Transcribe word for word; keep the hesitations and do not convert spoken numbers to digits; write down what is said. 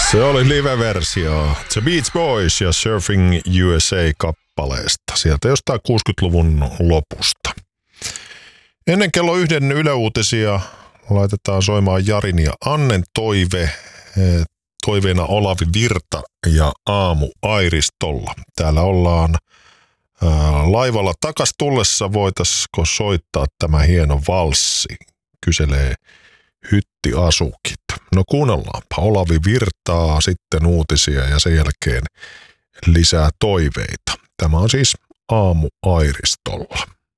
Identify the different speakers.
Speaker 1: Se oli live-versio The Beach Boys ja Surfing U S A-kappaleesta. Sieltä jostain kuusikymmentäluvun lopusta. Ennen kello yhden Yle Uutisia laitetaan soimaan Jarin ja Annen toive. Toiveena Olavi Virta ja Aamu Airistolla. Täällä ollaan ää, laivalla takas tullessa. Voitaisko soittaa tämä hieno valssi? Kyselee Hytti Asukit. No kuunnellaanpa Olavi Virtaa, sitten uutisia ja sen jälkeen lisää toiveita. Tämä on siis Aamu Airistolla.